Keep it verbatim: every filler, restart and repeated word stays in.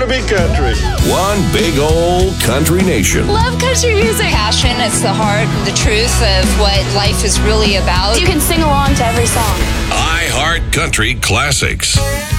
big country. One big old country nation. Love country music. Passion, it's the heart, the truth of what life is really about. You can sing along to every song. iHeart Country Classics.